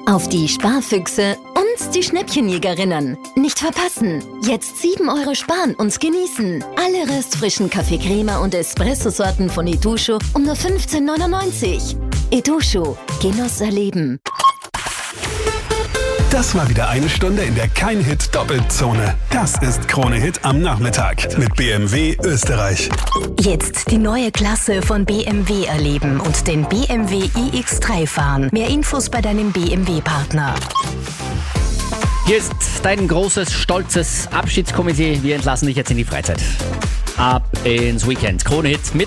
Auf die Sparfüchse und die Schnäppchenjägerinnen. Nicht verpassen. Jetzt 7 € sparen und genießen. Alle röstfrischen Kaffee-Crema und Espresso-Sorten von Eduscho um nur 15,99 €. Eduscho. Genuss erleben. Das war wieder eine Stunde, in der kein Hit Doppelzone. Das ist Krone Hit am Nachmittag mit BMW Österreich. Jetzt die neue Klasse von BMW erleben und den BMW iX3 fahren. Mehr Infos bei deinem BMW-Partner. Hier ist dein großes, stolzes Abschiedskomitee. Wir entlassen dich jetzt in die Freizeit. Ab ins Weekend. Krone Hit mit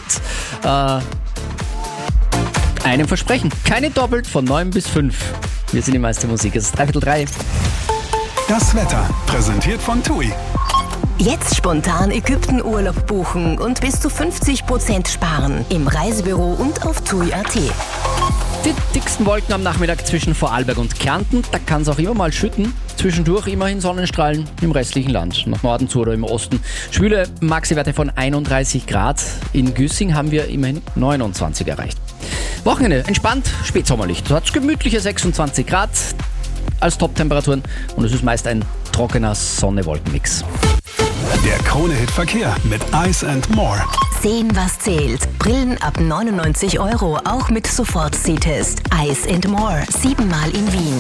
einem Versprechen. Keine doppelt von 9 bis 5. Wir sind die meiste Musik. Es ist 3:15. Das Wetter, präsentiert von TUI. Jetzt spontan Ägypten-Urlaub buchen und bis zu 50% sparen. Im Reisebüro und auf TUI.at. Die dicksten Wolken am Nachmittag zwischen Vorarlberg und Kärnten. Da kann es auch immer mal schütten. Zwischendurch immerhin Sonnenstrahlen im restlichen Land. Nach Norden zu oder im Osten. Schwüle Maxi-Werte von 31 Grad. In Güssing haben wir immerhin 29 erreicht. Wochenende entspannt, spätsommerlich. Da hat es gemütliche 26 Grad als Top-Temperaturen und es ist meist ein trockener Sonne-Wolken-Mix. Der Krone Hit Verkehr mit Ice & More. Sehen, was zählt. Brillen ab 99 €, auch mit Sofort-Sehtest. Ice & More. 7-mal in Wien.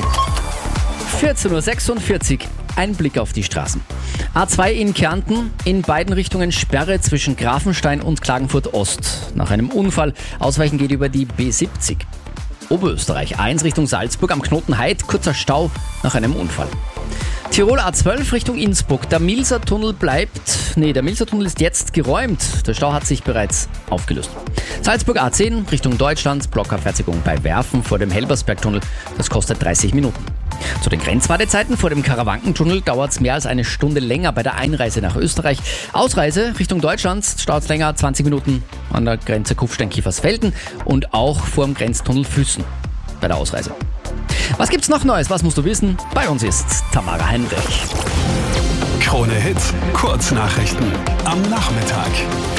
14:46 Uhr. Ein Blick auf die Straßen. A2 in Kärnten, in beiden Richtungen Sperre zwischen Grafenstein und Klagenfurt Ost. Nach einem Unfall. Ausweichen geht über die B70. Oberösterreich 1 Richtung Salzburg am Knoten Heid, kurzer Stau nach einem Unfall. Tirol A12 Richtung Innsbruck. Der Milser Tunnel ist jetzt geräumt. Der Stau hat sich bereits aufgelöst. Salzburg A10 Richtung Deutschland. Blockabfertigung bei Werfen vor dem Helbersbergtunnel. Das kostet 30 Minuten. Zu den Grenzwartezeiten vor dem Karawankentunnel dauert es mehr als eine Stunde länger bei der Einreise nach Österreich. Ausreise Richtung Deutschland dauert es länger, 20 Minuten an der Grenze Kufstein-Kiefersfelden und auch vor dem Grenztunnel Füssen bei der Ausreise. Was gibt's noch Neues? Was musst du wissen? Bei uns ist Tamara Heinrich. Krone Hit, Kurznachrichten am Nachmittag.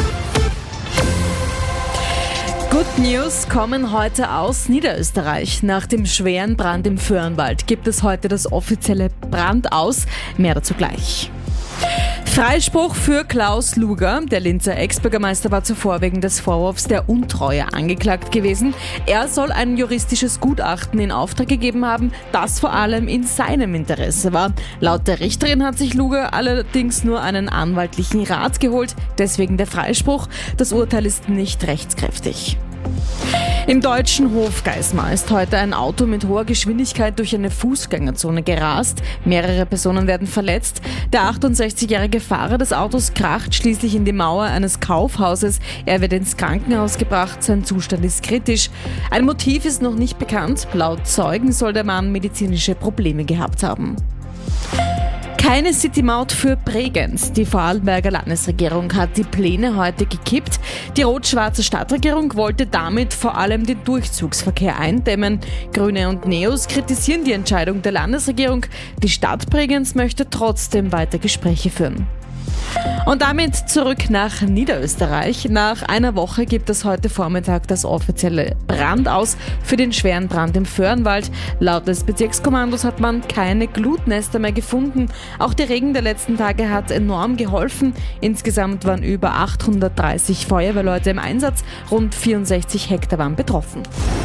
Good News kommen heute aus Niederösterreich. Nach dem schweren Brand im Föhrenwald gibt es heute das offizielle Brandaus. Mehr dazu gleich. Freispruch für Klaus Luger. Der Linzer Ex-Bürgermeister war zuvor wegen des Vorwurfs der Untreue angeklagt gewesen. Er soll ein juristisches Gutachten in Auftrag gegeben haben, das vor allem in seinem Interesse war. Laut der Richterin hat sich Luger allerdings nur einen anwaltlichen Rat geholt, deswegen der Freispruch. Das Urteil ist nicht rechtskräftig. Im deutschen Hofgeismar ist heute ein Auto mit hoher Geschwindigkeit durch eine Fußgängerzone gerast. Mehrere Personen werden verletzt. Der 68-jährige Fahrer des Autos kracht schließlich in die Mauer eines Kaufhauses. Er wird ins Krankenhaus gebracht. Sein Zustand ist kritisch. Ein Motiv ist noch nicht bekannt. Laut Zeugen soll der Mann medizinische Probleme gehabt haben. Keine City-Maut für Bregenz. Die Vorarlberger Landesregierung hat die Pläne heute gekippt. Die rot-schwarze Stadtregierung wollte damit vor allem den Durchzugsverkehr eindämmen. Grüne und Neos kritisieren die Entscheidung der Landesregierung. Die Stadt Bregenz möchte trotzdem weiter Gespräche führen. Und damit zurück nach Niederösterreich. Nach einer Woche gibt es heute Vormittag das offizielle Brandaus für den schweren Brand im Föhrenwald. Laut des Bezirkskommandos hat man keine Glutnester mehr gefunden. Auch der Regen der letzten Tage hat enorm geholfen. Insgesamt waren über 830 Feuerwehrleute im Einsatz. Rund 64 Hektar waren betroffen.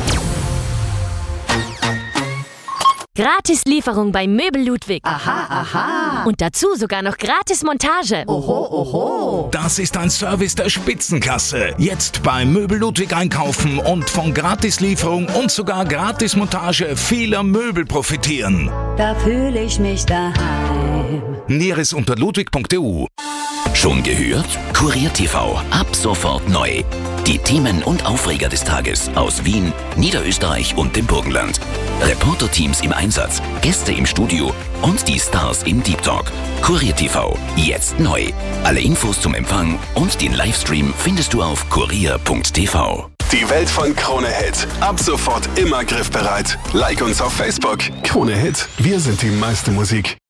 Gratislieferung bei Möbel Ludwig. Aha, aha. Und dazu sogar noch Gratis-Montage. Oho, oho. Das ist ein Service der Spitzenklasse. Jetzt bei Möbel Ludwig einkaufen und von Gratislieferung und sogar Gratismontage vieler Möbel profitieren. Da fühle ich mich daheim. Näheres unter ludwig.eu. Schon gehört? Kurier TV. Ab sofort neu. Die Themen und Aufreger des Tages aus Wien, Niederösterreich und dem Burgenland. Reporter-Teams im Einsatz, Gäste im Studio und die Stars im Deep Talk. Kurier TV. Jetzt neu. Alle Infos zum Empfang und den Livestream findest du auf kurier.tv. Die Welt von Krone Hit. Ab sofort immer griffbereit. Like uns auf Facebook. Krone Hit. Wir sind die meiste Musik.